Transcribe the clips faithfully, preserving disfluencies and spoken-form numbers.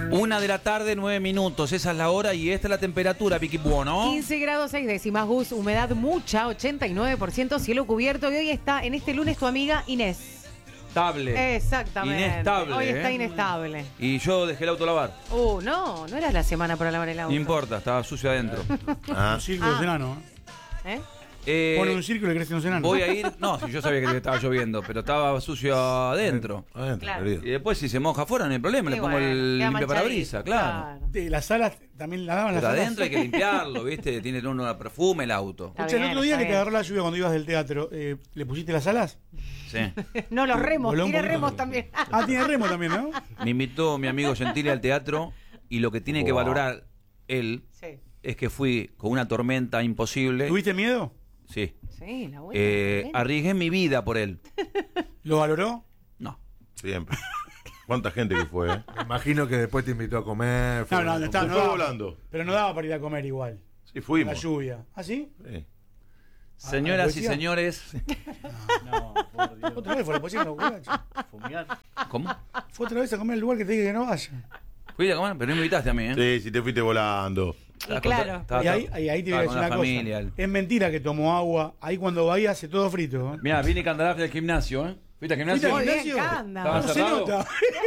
Una de la tarde, nueve minutos. Esa es la hora y esta es la temperatura, Vicky Buono. quince grados seis décimas, Gus. Humedad mucha, ochenta y nueve por ciento, cielo cubierto. Y hoy está en este lunes tu amiga Inés. Estable. Exactamente. Inestable. Hoy está ¿eh? inestable. Y yo dejé el auto lavar. Uh, no, no era la semana para lavar el auto. No importa, estaba sucio adentro. Ah. Un círculo Ah. enano. ¿Eh? Eh, Pone un círculo y crece un enano. voy a ir. No, si yo sabía que estaba lloviendo, pero estaba sucio adentro. Adentro, Claro. querido. Y después, si se moja afuera, no hay problema. Y Le pongo bueno, el queda limpia parabrisas, manchadito, claro. De las salas también la daban las Pero salas. adentro hay que limpiarlo, ¿viste? Tiene un perfume el auto. Está Escucha, el bien, otro día está que te bien. agarró la lluvia cuando ibas del teatro, eh, ¿le pusiste las alas? Sí. No, los remos, Voló un tiene poquito. remos también. Ah, tiene remo también, ¿no? Me invitó mi amigo Gentile al teatro y lo que tiene que Wow. valorar él Sí, es que fui con una tormenta imposible. ¿Tuviste miedo? Sí. sí, la buena. Eh, tremenda. arriesgué mi vida por él. ¿Lo valoró? No. Siempre. ¿Cuánta gente que fue, eh? Me imagino que después te invitó a comer. No, no, no estaba. Se No fue daba, volando. Pero no daba para ir a comer igual. Sí, La fuimos. lluvia. ¿Ah, sí? Sí. Señoras y poesía? señores. No, por Dios. ¿Otra vez fue la poesía? No, borracho. Fumigar. ¿Cómo? Fue otra vez a comer al lugar que te dije que no vaya. Fui a comer, pero no me invitaste a mí, ¿eh? Sí, si te fuiste volando. Y Estaba claro. con- estaba Y ahí, con- ahí, ahí te voy a estaba decir con una la cosa. familia, él. Es mentira que tomó agua. Ahí cuando va ahí hace todo frito. ¿eh? Mirá, vine Candelaria del gimnasio, ¿eh? ¿Fuiste al gimnasio? Muy bien, gimnasio? Canda. Estaba No se cerrado. nota.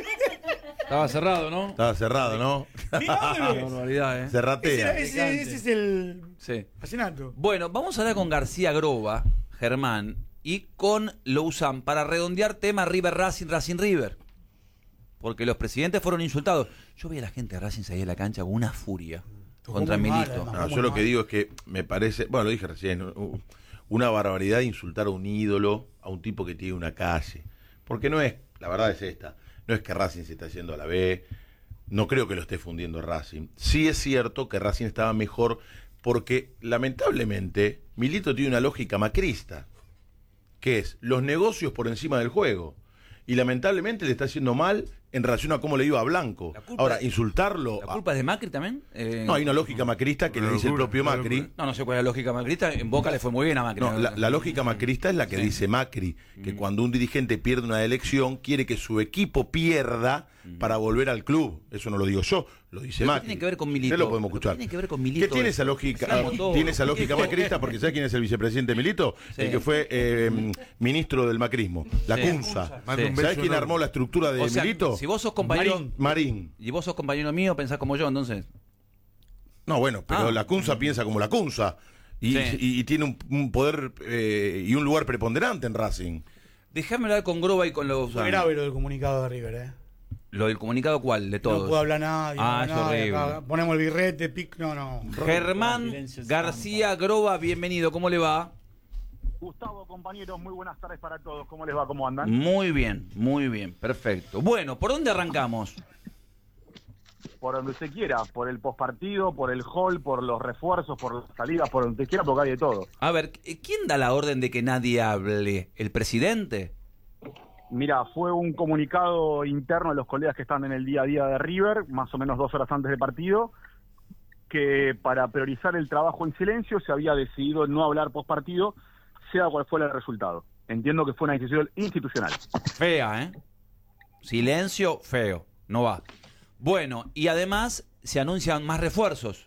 Estaba cerrado, ¿no? Estaba cerrado, ¿no? Mirá, Qué bebé. barbaridad, ¿eh? Ese, Cerratea. ese, ese es el Sí. asesinato. Bueno, vamos a hablar con García Groba, Germán, y con Louzán para redondear tema River Racing, Racing River. Porque los presidentes fueron insultados. Yo vi a la gente de Racing salir a la cancha con una furia Tocó contra muy mal, Milito. además. No, yo lo que digo es que me parece, bueno, lo dije recién, u- una barbaridad insultar a un ídolo, a un tipo que tiene una calle. Porque no es, la verdad es esta, no es que Racing se está yendo a la B, no creo que lo esté fundiendo Racing. Sí es cierto que Racing estaba mejor porque, lamentablemente, Milito tiene una lógica macrista, que es los negocios por encima del juego. Y lamentablemente le está haciendo mal en relación a cómo le iba a Blanco. La culpa- Ahora, insultarlo... ¿La culpa es de Macri también? Eh, No, hay una lógica macrista que le dice el propio Macri. No, no sé cuál es la lógica macrista. En Boca le fue muy bien a Macri. No, la, la lógica macrista es la que Sí. dice Macri, que cuando un dirigente pierde una elección, quiere que su equipo pierda para volver al club. Eso no lo digo yo, lo dice Pero ¿qué Macri. tiene que ver con Milito? Ya lo podemos ¿Pero escuchar. qué tiene que ver con Milito ¿Qué tiene eso? esa lógica? Seamos todos. Tiene esa lógica macrista porque ¿sabe quién es el vicepresidente de Milito? Sí. El que fue eh, ministro del macrismo, la Sí. Cunza. Manda Sí. un ¿Sabes beso quién enorme. armó la estructura de O sea, Milito? si vos sos compañero... Marín. Marín. Y vos sos compañero mío, pensás como yo, entonces... No, bueno, pero Ah. la Cunza piensa como la Cunza. Y, Sí. y- y tiene un, un poder eh, y un lugar preponderante en Racing. Déjame hablar con Groba y con Fue Louzán. grave lo del comunicado de River, ¿eh? ¿Lo del comunicado cuál? De todos. No puede hablar nadie. Ah, no, es nadie, horrible. acá ponemos el birrete, pic, no, no. Germán Silencio es García Groba, bienvenido. ¿Cómo le va? Gustavo, compañeros, muy buenas tardes para todos. ¿Cómo les va? ¿Cómo andan? Muy bien, muy bien, perfecto. Bueno, ¿por dónde arrancamos? Por donde usted quiera, por el postpartido, por el hall, por los refuerzos, por las salidas, por donde usted quiera, porque hay de todo. A ver, ¿quién da la orden de que nadie hable? ¿El presidente? Mira, fue un comunicado interno de los colegas que están en el día a día de River, más o menos dos horas antes del partido, que para priorizar el trabajo en silencio se había decidido no hablar postpartido, sea cual fuera el resultado. Entiendo que fue una decisión institucional. Fea, ¿eh? Silencio, feo. No va. Bueno, y además se anuncian más refuerzos.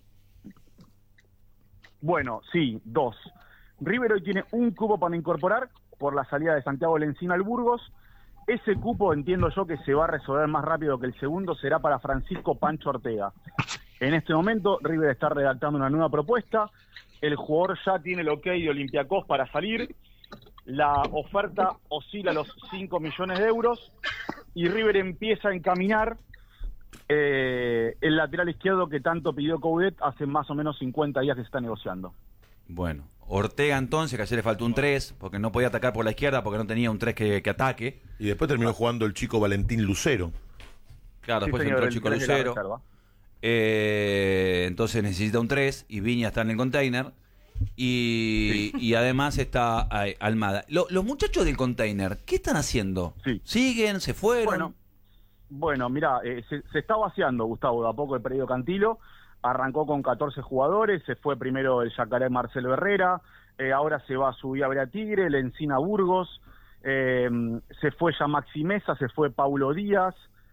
Bueno, sí, dos. River hoy tiene un cupo para incorporar por la salida de Santiago Lencina al Burgos. Ese cupo, entiendo yo, que se va a resolver más rápido que el segundo, será para Francisco Pancho Ortega. En este momento, River está redactando una nueva propuesta. El jugador ya tiene el ok de Olympiacos para salir. La oferta oscila los cinco millones de euros y River empieza a encaminar eh, el lateral izquierdo que tanto pidió Coudet hace más o menos cincuenta días que se está negociando. Bueno, Ortega entonces, que ayer le faltó un tres, porque no podía atacar por la izquierda, porque no tenía un tres que, que ataque. Y después terminó jugando el chico Valentín Lucero. Claro, Sí, después señor, entró el el chico tres de la Lucero. reserva. Eh, entonces necesita un tres y Viña está en el container. Y, y además está eh, Almada. Lo- los muchachos del container, ¿qué están haciendo? Sí. ¿Siguen? ¿Se fueron? Bueno, bueno, mira, eh, se, se está vaciando, Gustavo, de a poco el periodo Cantilo. Arrancó con catorce jugadores, se fue primero el Yacaré Marcelo Herrera, eh, ahora se va a subir a Brea Tigre, el Encina Burgos, eh, se fue ya Maxi Mesa, se fue Paulo Díaz,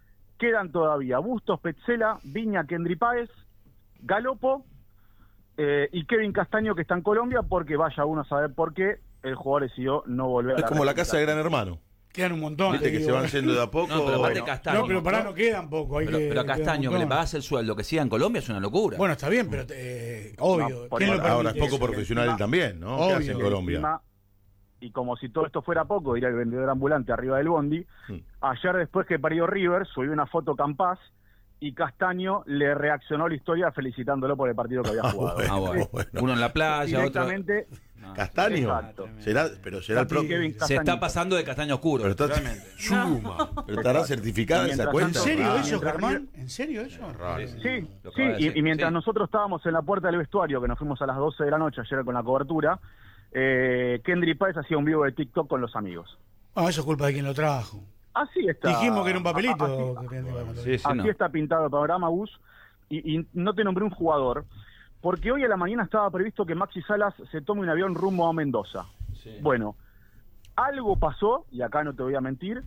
quedan todavía Bustos, Petzela, Viña, Kendry Páez, Galopo eh, y Kevin Castaño, que está en Colombia, porque vaya uno a saber por qué el jugador decidió no volver a Es la como la República. casa de Gran Hermano. Quedan un montón. Viste te que digo. se van yendo de a poco. No, pero aparte Bueno, Castaño. No, pero pará, no quedan poco. Hay Pero, que, pero a queda un Castaño, que le montón. pagás el sueldo que siga en Colombia es una locura. Bueno, está bien, pero eh, obvio. No, por ¿quién eso- lo ahora es permite poco eso? profesional Encima- también, ¿no? ¿Qué Obvio. hace en Colombia? Encima, y como si todo esto fuera poco, diría el vendedor ambulante arriba del bondi, Mm. ayer después que perdió River, subió una foto Campaz y Castaño le reaccionó a la historia felicitándolo por el partido que había Ah, jugado. bueno. Ah, bueno. bueno. Uno en la playa, otro. Directamente, No. ¿Castaño? Exacto. ¿Será, pero será el propio. Kevin Se Castaño. está pasando de castaño oscuro. Pero, está... Suma. pero estará certificada esa Mientras cuenta. ¿En serio Ah, eso, mientras Germán? ¿En serio eso? Raro. Sí, Lo sí, acaba de y, decir. y mientras Sí. nosotros estábamos en la puerta del vestuario, que nos fuimos a las doce de la noche ayer con la cobertura, eh, Kendry Páez hacía un vivo de TikTok con los amigos. Ah, eso es culpa de quien lo trajo. Así está. Dijimos que era un papelito. a- así- que tenía que mandar. Sí, sí, Así no. está pintado el panorama, Gus, y, y no te nombré un jugador, porque hoy a la mañana estaba previsto que Maxi Salas se tome un avión rumbo a Mendoza. Sí. Bueno, algo pasó, y acá no te voy a mentir,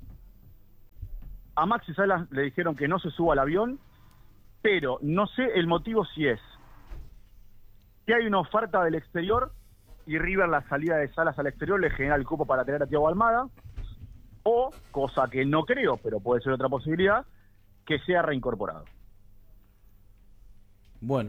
a Maxi Salas le dijeron que no se suba al avión, pero no sé el motivo si es que hay una oferta del exterior y River la salida de Salas al exterior le genera el cupo para tener a Thiago Almada, o, cosa que no creo, pero puede ser otra posibilidad, que sea reincorporado. Bueno.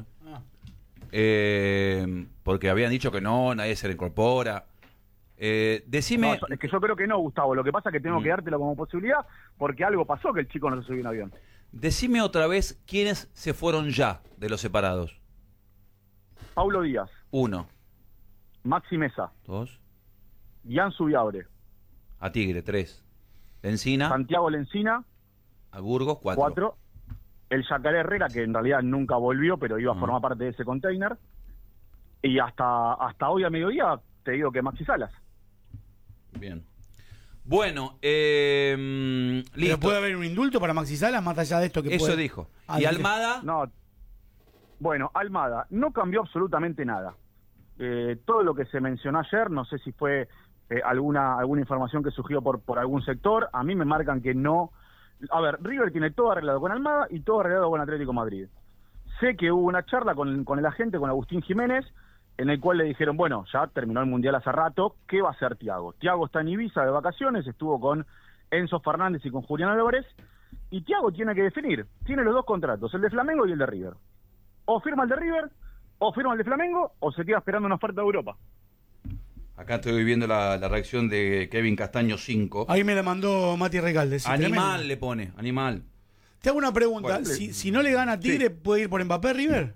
Eh, porque habían dicho que no, nadie se reincorpora. Eh, decime. No, yo- es que yo creo que no, Gustavo. Lo que pasa es que tengo Mm. que dártelo como posibilidad porque algo pasó que el chico no se subió a un avión. Decime otra vez quiénes se fueron ya de los separados. Paulo Díaz, Uno, Maxi Mesa, dos, Ian Subiabre, a Tigre, tres. Encina, Santiago Lencina, a Burgos, cuatro. cuatro. El Yacaré Herrera, que en realidad nunca volvió, pero iba a Ah. formar parte de ese container. Y hasta, hasta hoy a mediodía te digo que Maxi Salas. Bien. Bueno, eh, Pero listo. puede haber un indulto para Maxi Salas más allá de esto que Eso puede... dijo. Ah, y dice- Almada, No. Bueno, Almada, no cambió absolutamente nada. Eh, todo lo que se mencionó ayer, no sé si fue eh, alguna alguna información que surgió por, por algún sector, a mí me marcan que no... A ver, River tiene todo arreglado con Almada y todo arreglado con Atlético Madrid. Sé que hubo una charla con, con el agente, con Agustín Jiménez, en el cual le dijeron, bueno, ya terminó el Mundial hace rato, ¿qué va a hacer Thiago? Thiago está en Ibiza de vacaciones, estuvo con Enzo Fernández y con Julián Álvarez, y Thiago tiene que definir, tiene los dos contratos, el de Flamengo y el de River. O firma el de River, o firma el de Flamengo, o se queda esperando una oferta de Europa. acá estoy viendo la, la reacción de Kevin Castaño cinco. Ahí me la mandó Mati Recalde. sí, Animal tremendo. le pone, animal. Te hago una pregunta. Bueno, si, si no le gana a Tigre, ¿puede ir por Mbappé River?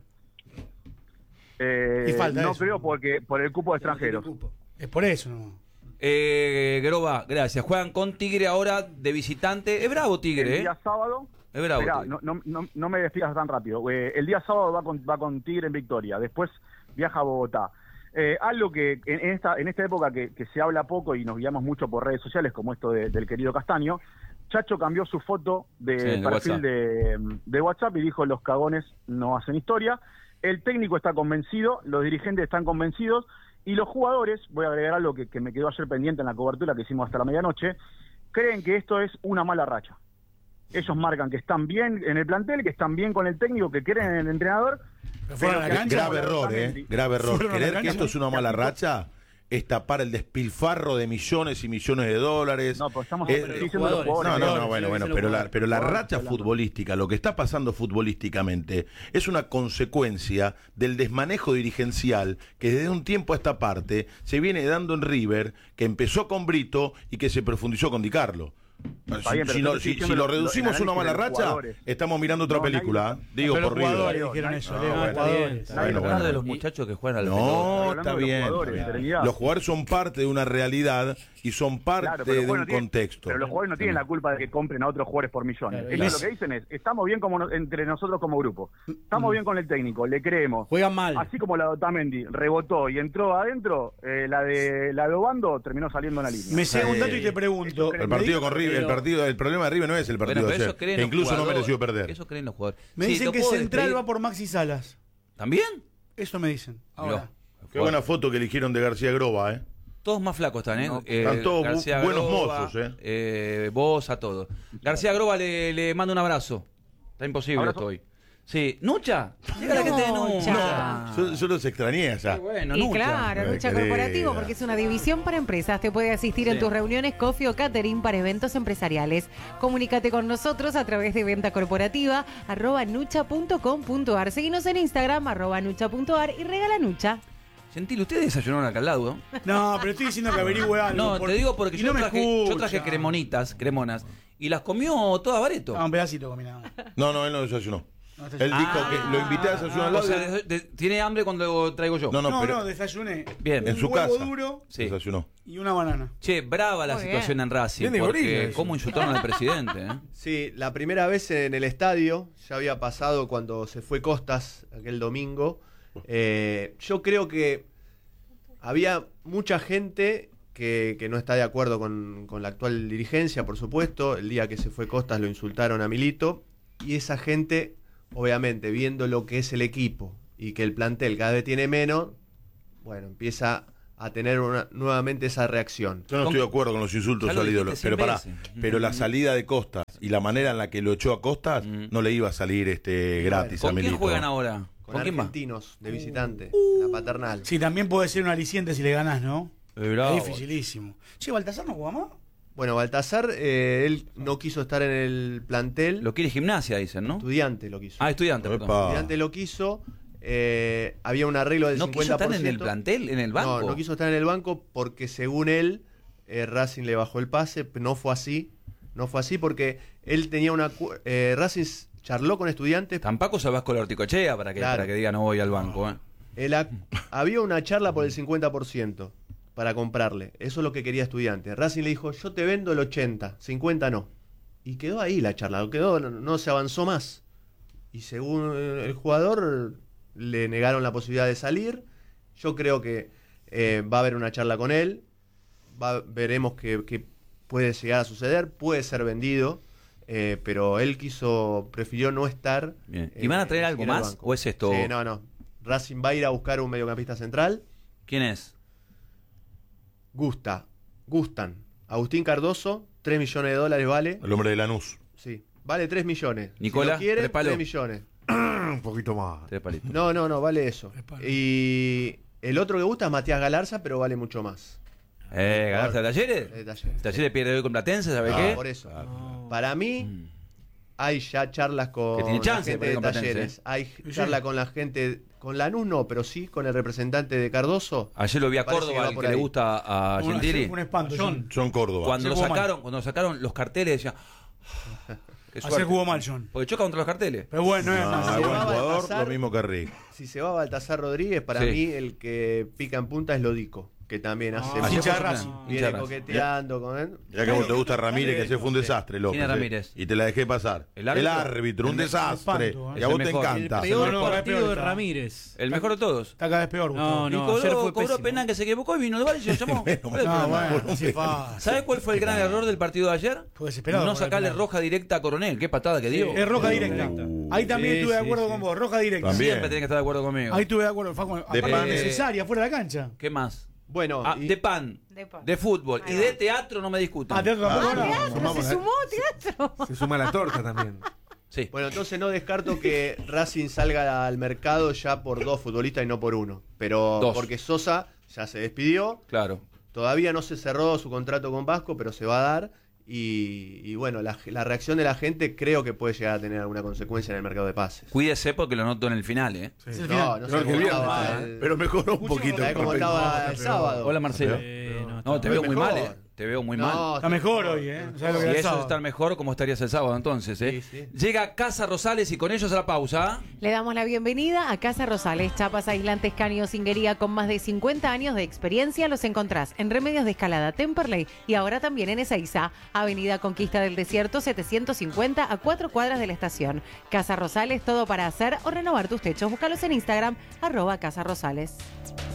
Eh, Y falta no eso. creo porque por el cupo de extranjeros. Es por eso, ¿no? Eh, Groba, gracias. Juegan con Tigre ahora de visitante. Es bravo El Tigre, ¿eh? día sábado, Es bravo. esperá, Tigre. no, no, no, no me despidas tan rápido. Eh, el día sábado va con, va con Tigre en Victoria, después viaja a Bogotá. Eh, algo que en, en esta en esta época que, que se habla poco y nos guiamos mucho por redes sociales, como esto de- del querido Castaño, Chacho cambió su foto de Sí, de perfil WhatsApp. de, de WhatsApp y dijo: los cagones no hacen historia. El técnico está convencido, los dirigentes están convencidos y los jugadores, voy a agregar algo que, que me quedó ayer pendiente en la cobertura que hicimos hasta la medianoche, creen que esto es una mala racha. Ellos marcan que están bien en el plantel, que están bien con el técnico, que creen en el entrenador. Pero fueron a la que- cancha. Grave error, ¿eh? Grave error. Fueron a la Creer que cancha. esto es una mala racha es tapar el despilfarro de millones y millones de dólares. No, pero estamos Eh, diciendo los No, jugadores. no, no, jugadores, bueno, sí, bueno, sí, pero los la, pero la jugadores, racha hablando. futbolística, lo que está pasando futbolísticamente, es una consecuencia del desmanejo dirigencial que desde un tiempo a esta parte se viene dando en River, que empezó con Brito y que se profundizó con Di Carlo. Está Si, bien, pero si yo no- te estoy si- diciendo si lo lo- lo- reducimos el a una mala análisis de los racha, jugadores. estamos mirando otra No, nadie- película. ¿eh? Digo, Pero por los River. jugadores dijeron eso. No, Leo, bueno. jugadores. Está bien, está Nadie Bueno, habla bueno. de los muchachos que juegan al pelota. No, hablando está de los bien. jugadores, está bien. Serenidad. Los jugadores son parte de una realidad y son parte Claro, pero los de jugadores un no tienen- contexto. Pero los jugadores no tienen la culpa de que compren a otros jugadores por millones. Claro, Ellos y- lo que dicen es, estamos bien como no- entre nosotros como grupo. Estamos bien con el técnico, le creemos. Juegan mal. Así como la de Otamendi rebotó y entró adentro, eh, la de la de Obando terminó saliendo en la línea. Me llega un dato y te Eh, pregunto. El partido con River, el partido, el problema de River no es el partido Bueno, de pero ayer, eso creen que los incluso no jugadores. mereció perder. Eso creen los jugadores. Me Sí, dicen ¿lo que puedo Central despedir? va por Maxi Salas. ¿También? Eso me dicen. Ahora. Mirá. Qué buena foto que eligieron de García Groba, ¿eh? Todos más flacos están, ¿eh? No, eh están todos García bu- buenos Groba, mozos, ¿eh? eh vos, a todos. García Groba le, le mando un abrazo. Está imposible Abrazo. esto hoy. Sí, ¿Nucha? Llega la gente de Nucha. Nucha. Yo, yo los extrañé allá. Qué bueno, Y Nucha. claro, Me Nucha querés. Corporativo, porque es una división para empresas. Te puede asistir en Sí. tus reuniones, coffee o catering para eventos empresariales. Comunícate con nosotros a través de venta corporativa, arroba nucha punto com punto ar. Seguinos en Instagram, arroba nucha punto ar y regala Nucha. Gentil, ¿ustedes desayunaron acá al lado? No, pero estoy diciendo que averigüe algo. No, por- te digo porque y yo, no me traje, yo escucha. traje cremonitas, cremonas, y las comió todas Bareto. Ah, un pedacito combinado. No, no, él no desayunó. No, está- Él dijo que lo invité a desayunar al O lado. sea, de- de- tiene hambre cuando lo traigo yo. No, no, No, pero no, desayuné. Bien. en Un su huevo casa duro Sí. desayunó. y una banana. Che, brava la Muy situación bien. en Racing, Bien de gorila porque eso. cómo insultaron al presidente. ¿eh? Sí, la primera vez en el estadio, ya había pasado cuando se fue Costas aquel domingo. Eh, yo creo que había mucha gente que, que no está de acuerdo con, con la actual dirigencia, por supuesto. El día que se fue Costas lo insultaron a Milito. Y esa gente, obviamente, viendo lo que es el equipo y que el plantel cada vez tiene menos, bueno, empieza a tener una- nuevamente esa reacción. Yo no ¿Con- estoy de acuerdo con los insultos Ya lo al ídolo, dijiste pero cien pará, veces. pero la salida de Costas y la manera en la que lo echó a Costas Mm. no le iba a salir este gratis a ¿Con quién Milito. juegan ahora? Con, ¿Con quién va? argentinos de visitante, en la paternal. Sí, también puede ser un aliciente si le ganás, ¿no? Eh, bravo. Es dificilísimo. Che, ¿Baltasar no juega más? Bueno, Baltasar, eh, él no quiso estar en el plantel. Lo quiere Gimnasia, dicen, ¿no? Estudiante lo quiso. Ah, estudiante, perdón. Epa. Estudiante lo quiso. eh, había un arreglo del ¿No quiso cincuenta por estar ciento. en el plantel, en el banco? No, no quiso estar en el banco porque según él, eh, Racing le bajó el pase. No fue así. No fue así porque él tenía una... cu- Eh, Racing charló con estudiantes. Tampoco se vas con la Orticochea para que, Claro. para que diga no voy al banco. ¿eh? El ac- había una charla por el cincuenta por ciento para comprarle. Eso es lo que quería estudiante. Racing le dijo, yo te vendo el ochenta, cincuenta no. Y quedó ahí la charla, quedó, no, no se avanzó más. Y según eh, el jugador, le negaron la posibilidad de salir. Yo creo que eh, va a haber una charla con él. Va, veremos qué qué puede llegar a suceder. Puede ser vendido. eh, pero él quiso, prefirió no estar. Bien. eh, ¿Y van a traer ni algo siquiera al más? banco. ¿O es esto? Sí, no, no. Racing va a ir a buscar un mediocampista central. ¿Quién es? Gusta, gustan. Agustín Cardoso, tres millones de dólares vale. El hombre de Lanús. Sí, vale tres millones. Nicolás, si lo quiere, tres palos. tres millones. Un poquito más. Tres palitos. No, no, no, vale eso. Tres palos. Y el otro que gusta es Matías Galarza, pero vale mucho más. Eh, ¿Ganarse a Talleres? Eh, Talleres. Talleres pierde hoy con Platense, ¿sabe Ah, qué? por eso. Para mí, hay ya charlas con Que tiene la chance de gente de perder con Platense, Talleres. Hay Sí. charla con la gente, con Lanús no, pero sí con el representante de Cardoso. Ayer lo vi a Parece que Córdoba, va el por que le ahí. gusta a Un, Gentili. un espanto. John. John Córdoba. Cuando lo Ayer jugó sacaron, cuando sacaron los carteles, decía. Qué Ayer suerte. jugó mal, John. Porque choca contra los carteles. Pero bueno, no es No, más. es se buen va a jugador, pasar. lo mismo que Rick. Si se va Baltasar Rodríguez, para Sí. mí el que pica en punta es Lodico, que también hace Ah, mucho- hincha de fue Racing. hincha de viene Racing. coqueteando con él. Ya que a vos te gusta Ramírez, que ese fue un desastre, López. ¿Quién es eh. Ramírez? Y te la dejé pasar. ¿El El árbitro? árbitro, un El me- desastre. espanto, ¿eh? Y a vos Es el te mejor. encanta. El peor No, no, cada vez partido peor de está. Ramírez. El mejor de todos. Está cada vez peor, Gustavo. No, y no, cobró, ayer fue cobró pésimo. penal que se equivocó y vino de Valle y se lo llamó. Menos ¿Cuál es el No, problema? bueno, así es fácil. ¿Sabes cuál fue el gran error del partido de ayer? Fue desesperado No con el sacarle penal. roja directa a Coronel. Qué patada que dio. Es roja directa. Uh. Ahí también Sí, estuve de sí, acuerdo sí. con vos. Roja directa. También. Siempre tenés que estar de acuerdo conmigo. Ahí estuve de acuerdo. Facu. Aparte, pan. necesaria, fuera de la cancha. ¿Qué más? Bueno, Ah, y- de pan, De pan. de fútbol y Ahí de va. teatro no me discutan. Ah, teatro tampoco. Ah, no. teatro, Sumamos, se ¿eh? sumó teatro. Se suma la torta también. Sí. bueno, entonces no descarto que Racing salga al mercado ya por dos futbolistas y no por uno. Pero Dos. porque Sosa ya se despidió, Claro. todavía no se cerró su contrato con Vasco, pero se va a dar. Y, y bueno, la, la reacción de la gente creo que puede llegar a tener alguna consecuencia en el mercado de pases. Cuídese porque lo noto en el final, ¿eh? Es el No, final. no Creo sé que cómo el estaba. viernes, el- Pero mejoró un poquito. ¿Sabés cómo con respecto- estaba el sábado? Hola, Marcelo. Eh, no, No, te Pero veo muy mejor. mal, ¿eh? Te veo muy No, mal. Está mejor hoy, ¿eh? No sabés lo que Si era el eso es sábado. estar mejor, ¿cómo estarías el sábado entonces, eh? Sí, sí. Llega Casa Rosales y con ellos a la pausa. Le damos la bienvenida a Casa Rosales, chapas aislantes, caño, cinguería con más de cincuenta años de experiencia. Los encontrás en Remedios de Escalada, Temperley y ahora también en Ezeiza, Avenida Conquista del Desierto setecientos cincuenta a cuatro cuadras de la estación. Casa Rosales, todo para hacer o renovar tus techos. Búscalos en Instagram, arroba Casa Rosales.